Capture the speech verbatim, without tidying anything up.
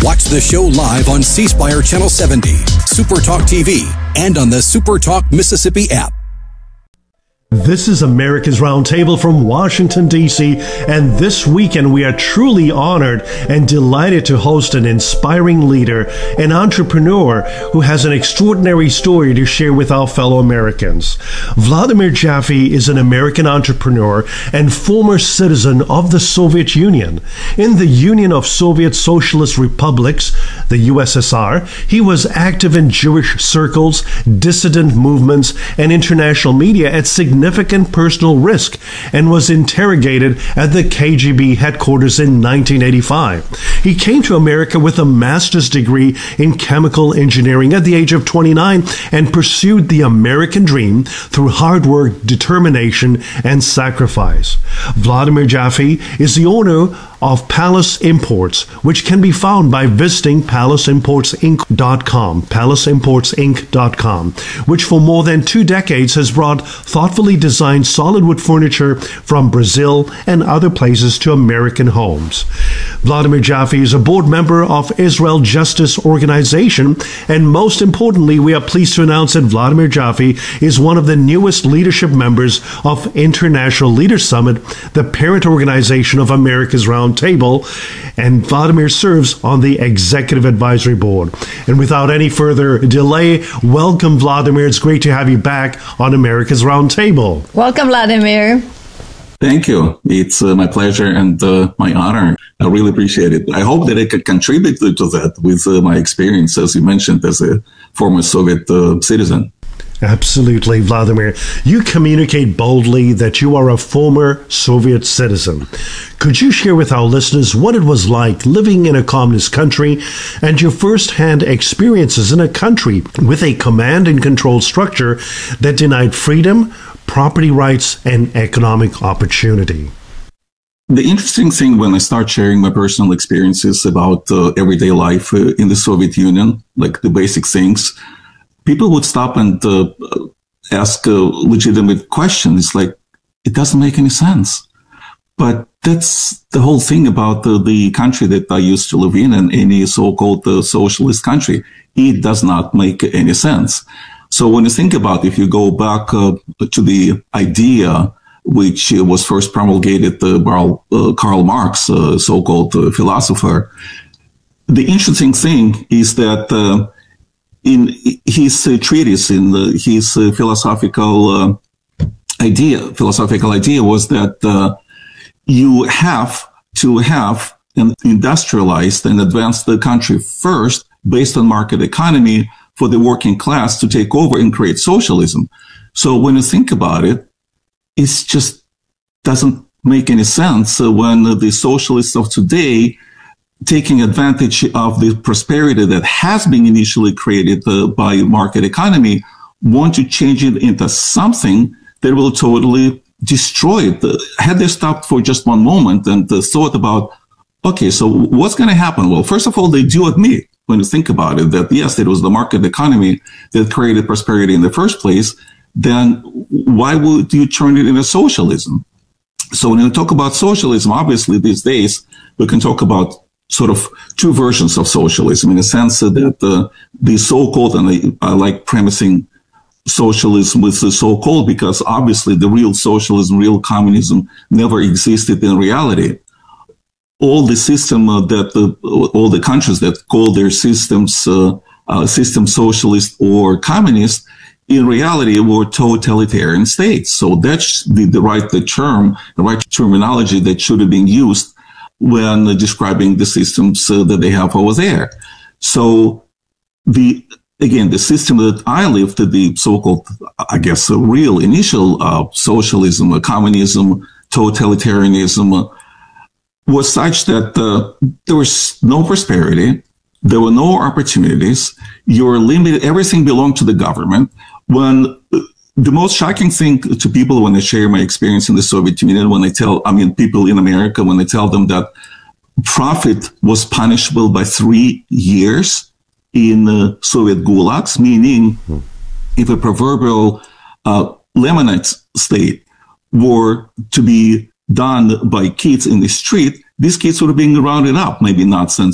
Watch the show live on C Spire Channel seventy, SuperTalk T V, and on the SuperTalk Mississippi app. This is America's Roundtable from Washington, D C, and this weekend we are truly honored and delighted to host an inspiring leader, an entrepreneur who has an extraordinary story to share with our fellow Americans. Vladimir Jaffe is an American entrepreneur and former citizen of the Soviet Union. In the Union of Soviet Socialist Republics, the U S S R, he was active in Jewish circles, dissident movements, and international media at significant significant personal risk and was interrogated at the K G B headquarters in nineteen eighty-five. He came to America with a master's degree in chemical engineering at the age of twenty-nine and pursued the American dream through hard work, determination, and sacrifice. Vladimir Jaffe is the owner of Palace Imports, which can be found by visiting palace imports inc dot com, palace imports inc dot com, which for more than two decades has brought thoughtfully designed solid wood furniture from Brazil and other places to American homes. Vladimir Jaffe is a board member of Israel Justice Organization, and most importantly, we are pleased to announce that Vladimir Jaffe is one of the newest leadership members of International Leaders Summit, the parent organization of America's Round Table, and Vladimir serves on the Executive Advisory Board. And without any further delay, welcome, Vladimir. It's great to have you back on America's Round Table. Welcome, Vladimir. Thank you. It's uh, my pleasure and uh, my honor. I really appreciate it. I hope that I could contribute to that with uh, my experience, as you mentioned, as a former Soviet uh, citizen. Absolutely, Vladimir. You communicate boldly that you are a former Soviet citizen. Could you share with our listeners what it was like living in a communist country and your first-hand experiences in a country with a command and control structure that denied freedom, property rights, and economic opportunity? The interesting thing when I start sharing my personal experiences about uh, everyday life uh, in the Soviet Union, like the basic things, people would stop and uh, ask a legitimate question. It's like, it doesn't make any sense. But that's the whole thing about the, the country that I used to live in, and any so-called uh, socialist country. It does not make any sense. So when you think about it, if you go back uh, to the idea which uh, was first promulgated uh, by uh, Karl Marx, uh, so-called uh, philosopher, the interesting thing is that uh, in his uh, treatise, in the, his uh, philosophical uh, idea, philosophical idea was that uh, you have to have an industrialized and advanced the country first, based on market economy, for the working class to take over and create socialism. So when you think about it, it just doesn't make any sense uh, when the socialists of today, taking advantage of the prosperity that has been initially created uh, by market economy, want to change it into something that will totally destroy it. Uh, had they stopped for just one moment and uh, thought about, okay, so what's going to happen? Well, first of all, they do admit, when you think about it, that yes, it was the market economy that created prosperity in the first place. Then why would you turn it into socialism? So when you talk about socialism, obviously these days we can talk about sort of two versions of socialism, in the sense that uh, the so-called, and I, I like premising socialism with the so-called, because obviously the real socialism, real communism never existed in reality. All the system uh, that the, all the countries that call their systems uh, uh, system socialist or communist, in reality were totalitarian states. So that's the, the right the term, the right terminology that should have been used when uh, describing the systems uh, that they have over there. So the again, the system that I lived, the so-called, I guess, a real initial uh, socialism, uh, communism, totalitarianism, uh, was such that uh, there was no prosperity, there were no opportunities, you were limited, everything belonged to the government. When uh, the most shocking thing to people when I share my experience in the Soviet Union, when I tell, I mean, people in America, when I tell them that profit was punishable by three years in uh, Soviet gulags, meaning hmm. if a proverbial uh, Lemonade state were to be done by kids in the street, these kids would have been rounded up, maybe not since